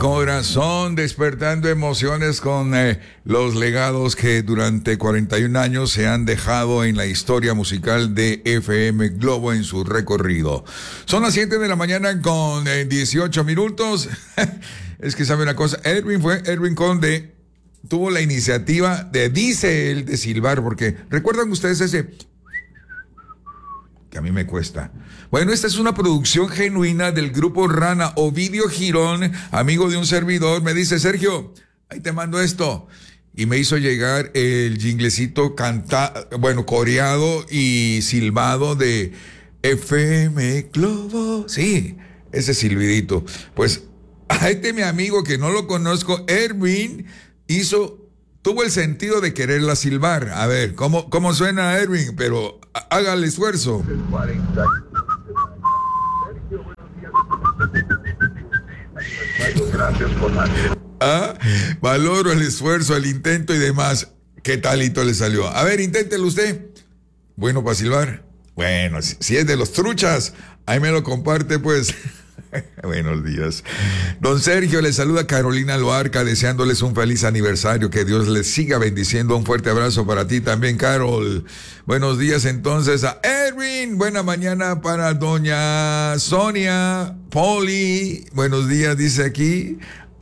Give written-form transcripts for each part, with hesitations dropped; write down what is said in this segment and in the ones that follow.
corazón, despertando emociones con los legados que durante 41 años se han dejado en la historia musical de FM Globo en su recorrido. Son las 7 de la mañana con 18 minutos. Es que sabe una cosa, Erwin Conde tuvo la iniciativa dice él, de silbar, porque ¿recuerdan ustedes ese que a mí me cuesta? Bueno, esta es una producción genuina del grupo Rana. Ovidio Girón, amigo de un servidor, me dice: Sergio, ahí te mando esto. Y me hizo llegar el jinglecito coreado y silbado de FM Globo. Sí, ese silbidito. Pues a mi amigo que no lo conozco, Erwin, tuvo el sentido de quererla silbar. A ver, ¿cómo suena, Erwin? Pero haga el esfuerzo. Gracias por valoro el esfuerzo, el intento y demás. ¿Qué talito le salió? A ver, inténtelo usted. Bueno, para silbar. Bueno, si es de los truchas, ahí me lo comparte, pues. Buenos días. Don Sergio, le saluda Carolina Loarca, deseándoles un feliz aniversario, que Dios les siga bendiciendo. Un fuerte abrazo para ti también, Carol. Buenos días entonces a Erwin. Buena mañana para doña Sonia Poli. Buenos días, dice aquí.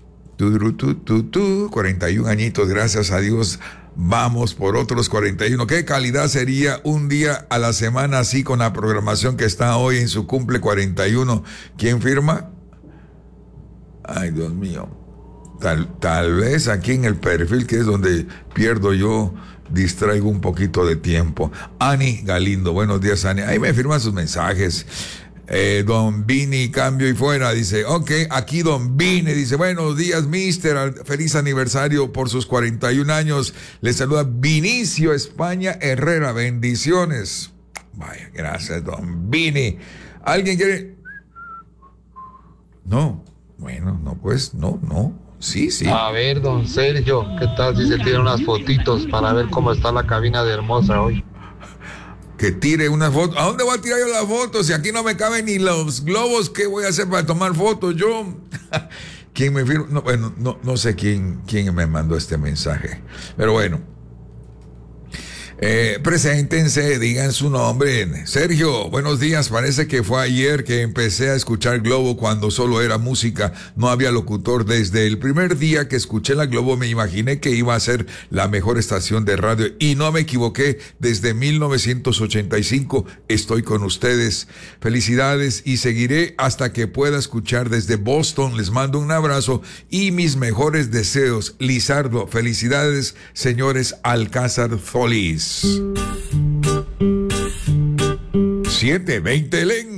41 añitos, gracias a Dios. Vamos por otros 41. ¿Qué calidad sería un día a la semana así con la programación que está hoy en su cumple 41? ¿Quién firma? Ay, Dios mío. Tal vez aquí en el perfil, que es donde pierdo yo, distraigo un poquito de tiempo. Ani Galindo, buenos días, Ani. Ahí me firman sus mensajes. Don Vini, cambio y fuera, dice, ok, aquí Don Vini, dice, buenos días, mister, feliz aniversario por sus 41 años, le saluda Vinicio España Herrera, bendiciones. Vaya, gracias, Don Vini. ¿Alguien quiere? No, bueno, no, pues, no, sí. A ver, don Sergio, ¿qué tal si se tiran unas fotitos para ver cómo está la cabina de Hermosa hoy? Que tire una foto. ¿A dónde voy a tirar yo la foto? Si aquí no me caben ni los globos, ¿qué voy a hacer para tomar fotos yo? ¿Quién me firma? No, bueno, no sé quién me mandó este mensaje. Pero bueno. Preséntense, digan su nombre. Sergio, buenos días. Parece que fue ayer que empecé a escuchar Globo cuando solo era música, no había locutor. Desde el primer día que escuché la Globo me imaginé que iba a ser la mejor estación de radio y no me equivoqué. Desde 1985 estoy con ustedes. Felicidades y seguiré hasta que pueda escuchar desde Boston. Les mando un abrazo y mis mejores deseos. Lizardo, felicidades, señores Alcázar Zolis. 7:20 Len.